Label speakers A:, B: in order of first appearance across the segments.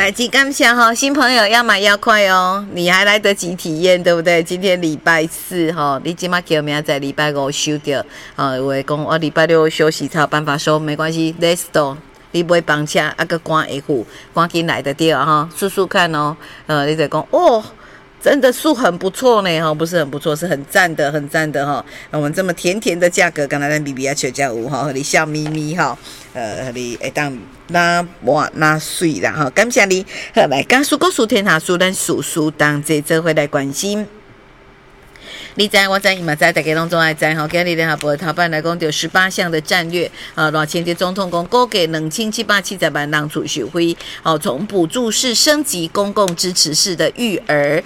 A: 来，即感谢哈，新朋友要买要快哦，你还来得及体验，对不对？今天礼拜四哈，你今嘛叫明仔礼拜五收掉，有的讲我礼拜六休息才有办法收，没关系 ，Let's do。你买房车啊个赶下户，赶紧来得掉哈，试试看哦。你在讲哦。真的树很不错呢哈，不是很不错，是很赞的，很赞的哈。我们这么甜甜的价格，刚才咱 B B 啊笑价有哈，你笑眯眯哈，你会当拿哇拿水啦哈，感谢你。好来，刚数个数天下数，咱数当这做回来关心。你知我知伊嘛知，大家拢总爱知吼。今日联合报头版来讲，就18项的战略热前的总统讲，估计2770万人厝受惠。从补助式升级公共支持式的育儿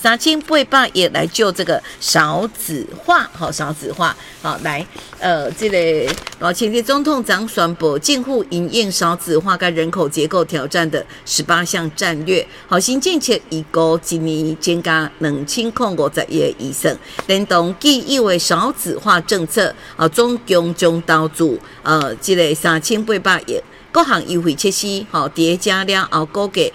A: ，3800亿来救这个少子化，少子化。来，这个热前的总统长宣布，近乎因应少子化跟人口结构挑战的18项战略。新政策预估今年增加2050亿以上。联动基于为少子化政策，总共将投资这个3800亿，各项优惠措施叠加了后，估计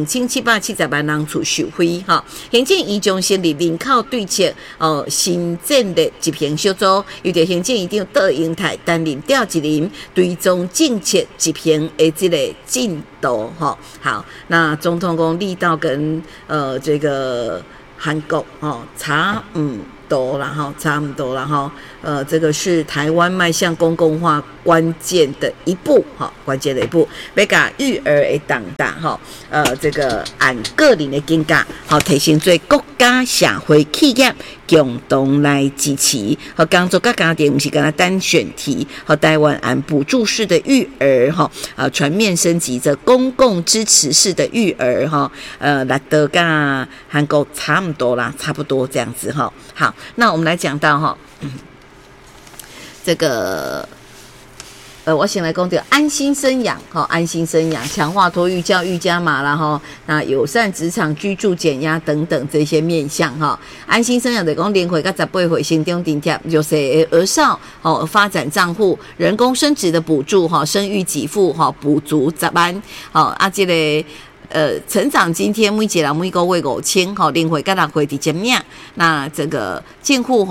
A: 2770万人厝受惠现在已将成立人口对策新建的一篇小组，由着行政院长杜英泰担任调集人，追踪政策一篇的这个进度好，那总统讲力道跟这个韩国差多啦哈，差不多啦哈。这个是台湾迈向公共化关键的一步哈，关键的一步。要甲育儿的长大哈，这个按个人的境界，提升做国家社会企业共同来支持。工作甲家庭不是跟他单选题，台湾按补助式的育儿哈，全面升级这公共支持式的育儿哈，来得跟韩国差不多啦，差不多这样子哈。好，那我们来讲到哈，这个我先来讲这个安心生养安心生养，强化托育教育加码啦哈，那友善职场居住减压等等这些面向哈。安心生养的讲联会跟18岁心中顶贴，就是儿少发展账户、人工生殖的补助生育给付补足10万这个。成长津贴每一个人每个月5000，联会跟6岁伫前面，那这个建户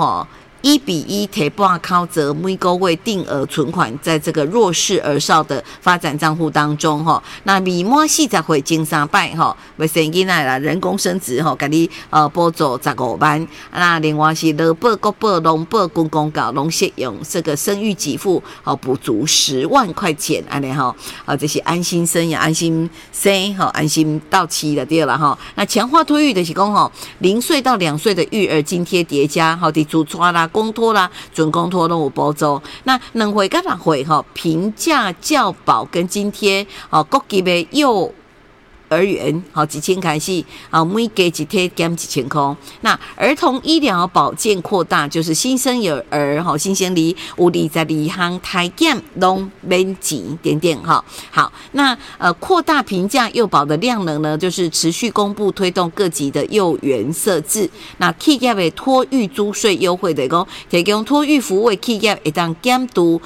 A: 1:1提半扣折，每个月定额存款在这个弱势儿少的发展账户当中那未满40岁前300要生囡仔啦，人工生殖给你补助15万。那另外是劳保、国保、农保、公共教拢适用这个生育给付补足10万块钱，安尼这是安心生养、安心生安心到期了对了那强化托育的是讲0岁到2岁的育儿津贴叠加伫主抓啦。公托啦，准公托都有补助。那2岁跟6岁平价教保跟津贴各级的幼儿园1000开始每家一贴减1000块。那儿童医疗保健扩大，就是新生儿新生儿有22项体检拢免钱点点好，那扩大平价幼保的量能呢，就是持续公布推动各级的幼园设置。那企业的托育租税优惠的讲，提供托育服务的企业会当减除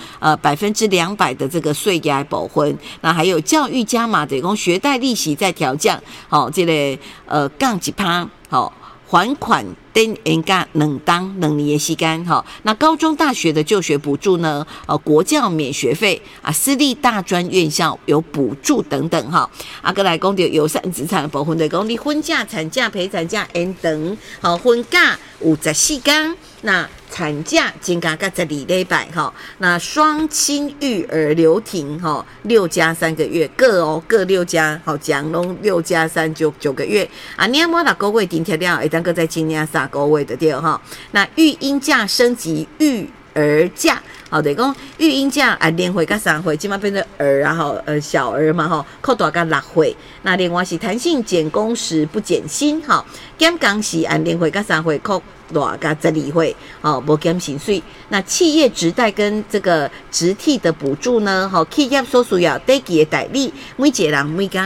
A: 200%的这个税额部分。那还有教育加码的讲，学贷利息在调降这个降1%还款等延加2年的时间那高中大学的就学补助呢国教免学费私立大专院校有补助等等再来讲到友善职场的部分的讲，你婚假、产假、陪产假等婚假有14天，那产假增加到12礼拜那双亲育儿留停6+3个月各6加奖拢6+3 9个月你要6个月顶贴了会当个再增加3个月的对那育婴假升级育儿假就是讲育婴假年岁跟3岁现在变成儿小儿嘛扣大跟6岁。那另外是弹性减工时不减薪减工时年岁跟3岁扣大跟12岁没减薪水。那企业职代跟这个职替的补助呢企业所需要短期的代理每一个人每天是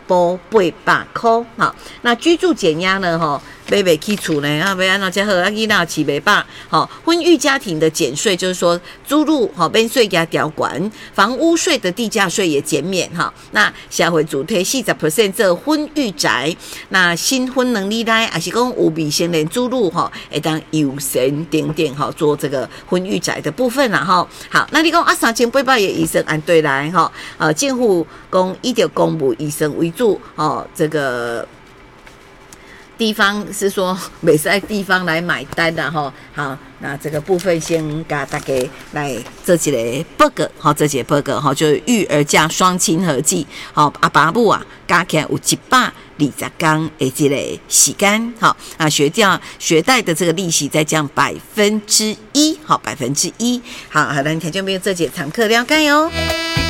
A: 补800块。好，那居住减压呢？买不起厝呢，要安怎才好？囡仔饲袂饱。婚育家庭的减税就是说，租入免税加调管，房屋税的地价税也减免那社会主体40%做婚育宅，那新婚能力来，还是讲有未成年租入会当优先点做这个婚育宅的部分啦好，那你讲3800的医生按对来政府讲以着公务医生为主这个。地方是说每在地方来买单的好，那这个部分先给大家来做一个报告这节报告就是育儿假双亲合计阿爸母加起来有120天的这个时间学贷的这个利息再降1%，1%好，咱听众朋友这节常课了解哦。